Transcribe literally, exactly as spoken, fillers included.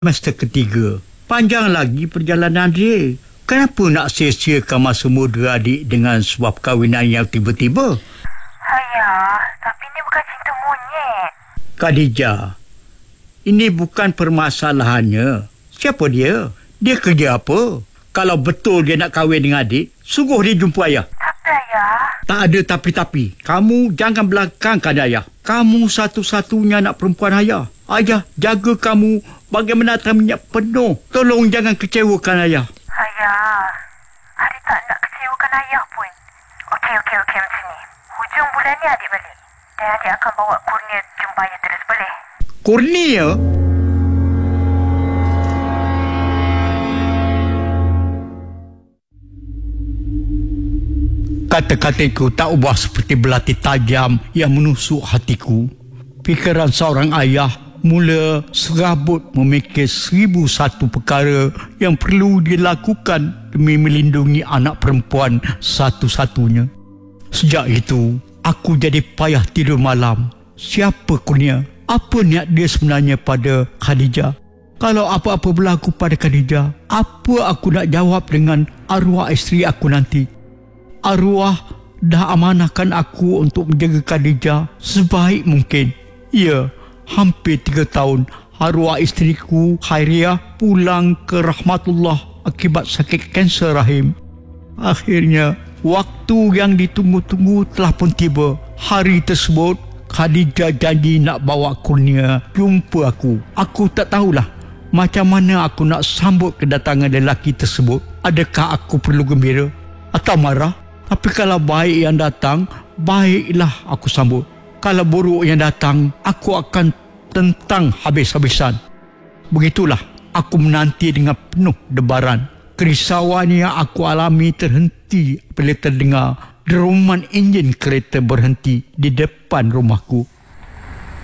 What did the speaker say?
Semester ketiga. Panjang lagi perjalanan dia. Kenapa nak sia-siakan masa muda adik dengan sebab kahwinan yang tiba-tiba? Ayah, tapi ni bukan cinta monyet. Khadijah, ini bukan permasalahannya. Siapa dia? Dia kerja apa? Kalau betul dia nak kahwin dengan adik, sungguh dia jumpa ayah. Tapi ayah. Tak ada tapi-tapi. Kamu jangan belakangkan ayah. Kamu satu-satunya anak perempuan ayah. Ayah jaga kamu bagaimana minyak penuh. Tolong jangan kecewakan ayah. Ayah, adik tak nak kecewakan ayah pun. Okey, okey, okey macam ni. Hujung bulan ni adik balik. Dan adik akan bawa Kurnia jumpa ayah terus, boleh? Kurnia? Kata-kataku tak ubah seperti belati tajam yang menusuk hatiku. Fikiran seorang ayah mula serabut memikir seribu satu perkara yang perlu dilakukan demi melindungi anak perempuan satu-satunya. Sejak itu, aku jadi payah tidur malam. Siapa Kurnia? Apa niat dia sebenarnya pada Khadijah? Kalau apa-apa berlaku pada Khadijah, apa aku nak jawab dengan arwah isteri aku nanti? Arwah dah amanahkan aku untuk menjaga Khadijah sebaik mungkin. Ya, hampir tiga tahun arwah isteriku Khairiah pulang ke rahmatullah akibat sakit kanser rahim. Akhirnya, waktu yang ditunggu-tunggu telah pun tiba. Hari tersebut, Khadijah janji nak bawa Kurnia jumpa aku. Aku tak tahulah macam mana aku nak sambut kedatangan lelaki tersebut. Adakah aku perlu gembira atau marah? Tapi kalau baik yang datang, baiklah aku sambut. Kalau buruk yang datang, aku akan tentang habis-habisan. Begitulah aku menanti dengan penuh debaran. Kerisauan yang aku alami terhenti bila terdengar deruman enjin kereta berhenti di depan rumahku.